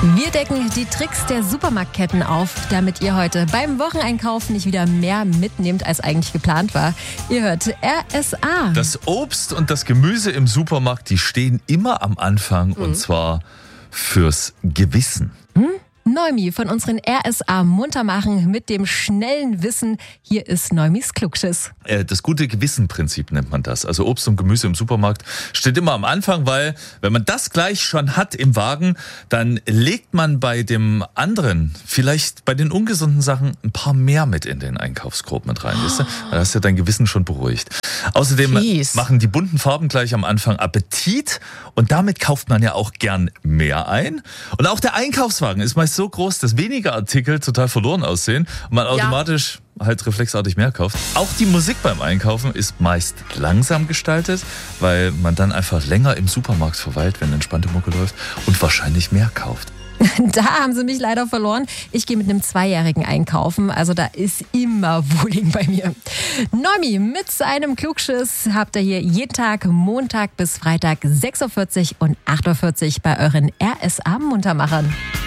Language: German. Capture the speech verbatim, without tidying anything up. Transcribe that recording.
Wir decken die Tricks der Supermarktketten auf, damit ihr heute beim Wocheneinkauf nicht wieder mehr mitnehmt, als eigentlich geplant war. Ihr hört R S A. Das Obst und das Gemüse im Supermarkt, die stehen immer am Anfang mhm. und zwar fürs Gewissen. Hm? Noemi von unseren R S A munter machen mit dem schnellen Wissen. Hier ist Noimis Klugschiss. Das gute Gewissen-Prinzip nennt man das. Also Obst und Gemüse im Supermarkt steht immer am Anfang, weil wenn man das gleich schon hat im Wagen, dann legt man bei dem anderen, vielleicht bei den ungesunden Sachen, ein paar mehr mit in den Einkaufskorb mit rein. Oh. Da hast du dein Gewissen schon beruhigt. Außerdem Fies. machen die bunten Farben gleich am Anfang Appetit und damit kauft man ja auch gern mehr ein. Und auch der Einkaufswagen ist meist so groß, dass weniger Artikel total verloren aussehen und man automatisch ja. halt reflexartig mehr kauft. Auch die Musik beim Einkaufen ist meist langsam gestaltet, weil man dann einfach länger im Supermarkt verweilt, wenn entspannte Mucke läuft und wahrscheinlich mehr kauft. Da haben sie mich leider verloren. Ich gehe mit einem Zweijährigen einkaufen, also da ist immer Wuling bei mir. Nomi mit seinem Klugschiss habt ihr hier jeden Tag, Montag bis Freitag, sechs Uhr vierzig und acht Uhr vierzig bei euren R S A Muntermachern.